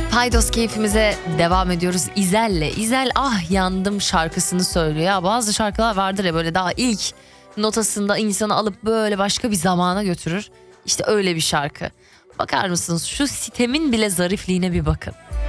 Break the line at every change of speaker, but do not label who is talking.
Paydos keyfimize devam ediyoruz İzel'le. İzel ah yandım şarkısını söylüyor. Ya bazı şarkılar vardır ya böyle daha ilk notasında insanı alıp böyle başka bir zamana götürür. İşte öyle bir şarkı. Bakar mısınız şu sitemin bile zarifliğine bir bakın.